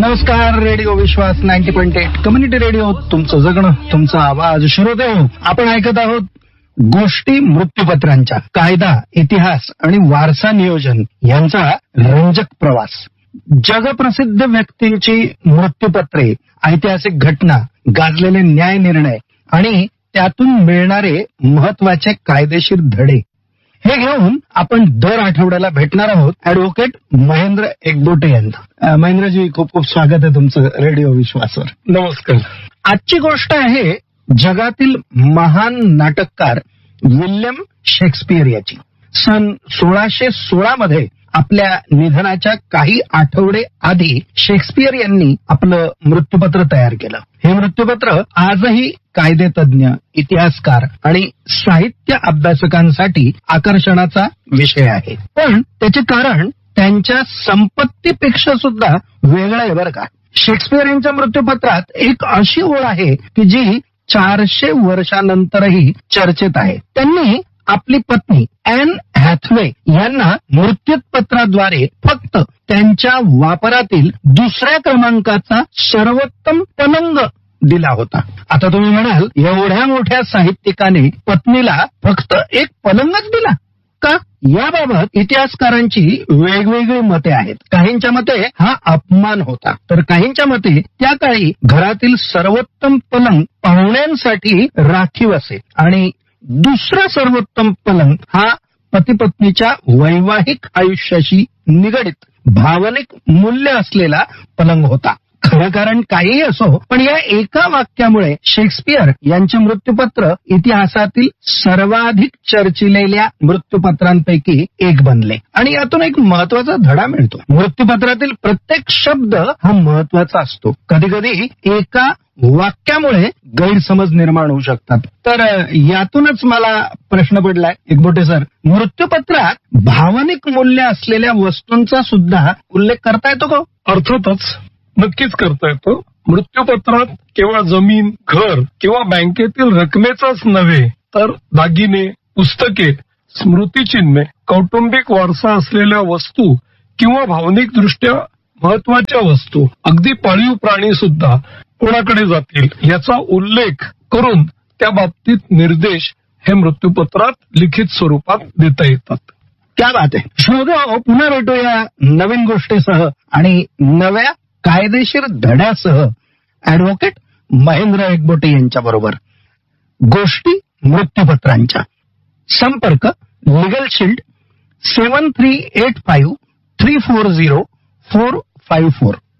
नमस्कार. रेडिओ विश्वास 90.8 community radio, तुमचं जगणं, तुमचा आवाज. श्रोते हो, आपण ऐकत आहोत गोष्टी मृत्यूपत्रांच्या. कायदा, इतिहास आणि वारसा नियोजन यांचा रंजक प्रवास. जगप्रसिद्ध व्यक्तींची मृत्यूपत्रे, ऐतिहासिक घटना, गाजलेले न्याय निर्णय आणि त्यातून मिळणारे महत्वाचे कायदेशीर धडे, हे घेऊन आपण दर आठवड्याला भेटणार आहोत ऍडव्होकेट महेंद्र एकबोटे यांना. महेंद्रजी, खूप खूप स्वागत आहे तुमचं रेडिओ विश्वासवर. नमस्कार. आजची गोष्ट आहे जगातील महान नाटककार विल्यम शेक्सपियर याची. सन 1616 मध्ये आपल्या निधनाच्या काही आठवडे आधी शेक्सपियर यांनी आपलं मृत्यूपत्र तयार केलं. हे मृत्यूपत्र आजही कायदेतज्ञ, इतिहासकार आणि साहित्य अभ्यासकांसाठी आकर्षणाचा विषय आहे. पण त्याचे कारण त्यांच्या संपत्तीपेक्षा सुद्धा वेगळं आहे बरं का. शेक्सपियर यांच्या मृत्यूपत्रात एक अशी ओळ आहे की जी 400 वर्षानंतरही चर्चेत आहे. त्यांनी आपली पत्नी ॲन हॅथवे यांना मृत्यूपत्राद्वारे फक्त त्यांच्या वापरातील दुसऱ्या क्रमांकाचा सर्वोत्तम पलंग दिला होता. आता तुम्ही म्हणाल, एवढ्या मोठ्या साहित्यिकाने पत्नीला फक्त एक पलंगच दिला का? याबाबत इतिहासकारांची वेगवेगळी मते आहेत. काहींच्या मते हा अपमान होता, तर काहींच्या मते त्या काळी घरातील सर्वोत्तम पलंग पाहुण्यांसाठी राखीव असे आणि दुसरा सर्वोत्तम पलंग हा पती पत्नीच्या वैवाहिक आयुष्याशी निगडित भावनिक मूल्य असलेला पलंग होता. खरं कारण काहीही असो, पण या एका वाक्यामुळे शेक्सपियर यांचे मृत्यूपत्र इतिहासातील सर्वाधिक चर्चिलेल्या मृत्यूपत्रांपैकी एक बनले. आणि यातून एक महत्वाचा धडा मिळतो. मृत्यूपत्रातील प्रत्येक शब्द हा महत्वाचा असतो. कधी कधी एका वाक्यामुळे गैरसमज निर्माण होऊ शकतात. तर यातूनच मला प्रश्न पडलाय, एकबोटे सर, मृत्यूपत्रात भावनिक मूल्य असलेल्या वस्तूंचा सुद्धा उल्लेख करता येतो का? अर्थातच, नक्कीच करता येतो. मृत्यूपत्रात केवळ जमीन, घर किंवा बँकेतील रकमेचाच नव्हे, तर दागिने, पुस्तके, स्मृतिचिन्हे, कौटुंबिक वारसा असलेल्या वस्तू किंवा भावनिक दृष्ट्या महत्वाच्या वस्तू, अगदी पाळीव प्राणी सुद्धा कोणाकडे जातील याचा उल्लेख करून त्या बाबतीत निर्देश हे मृत्यूपत्रात लिखित स्वरूपात देता येतात. क्या बात आहे. श्रोते, पुन्हा भेटूया नवीन गोष्टीसह आणि नव्या कायदेशीर धड्यासह ऍडव्होकेट महेंद्र एकबोटे यांच्या बरोबर. गोष्टी मृत्यूपत्रांच्या. संपर्क लीगल शील्ड 7385 340 454.